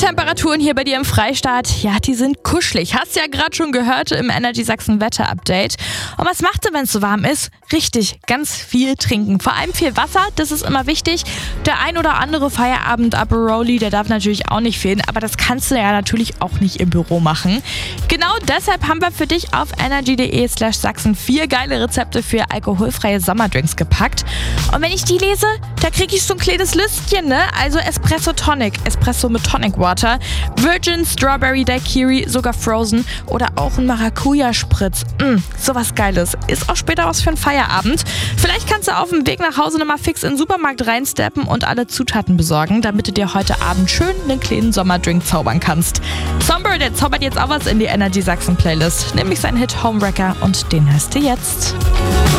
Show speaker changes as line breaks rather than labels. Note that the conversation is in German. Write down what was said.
Temperaturen hier bei dir im Freistaat, ja, die sind kuschelig. Hast ja gerade schon gehört im Energy Sachsen Wetter-Update. Und was macht ihr, wenn es so warm ist? Richtig, ganz viel trinken. Vor allem viel Wasser, das ist immer wichtig. Der ein oder andere Feierabend-Aperoli, der darf natürlich auch nicht fehlen. Aber das kannst du ja natürlich auch nicht im Büro machen. Genau deshalb haben wir für dich auf energy.de/Sachsen 4 geile Rezepte für alkoholfreie Sommerdrinks gepackt. Und wenn ich die lese, da kriege ich so ein kleines Lüstchen, ne? Also Espresso Tonic, Espresso mit Tonic Water, Virgin Strawberry Daiquiri, sogar Frozen oder auch ein Maracuja-Spritz. Sowas Geiles. Ist auch später was für einen Feierabend. Vielleicht kannst du auf dem Weg nach Hause nochmal fix in den Supermarkt reinsteppen und alle Zutaten besorgen, damit du dir heute Abend schön einen kleinen Sommerdrink zaubern kannst. Sombra, der zaubert jetzt auch was in die Energy Sachsen Playlist, nämlich seinen Hit Homewrecker, und den hörst du jetzt.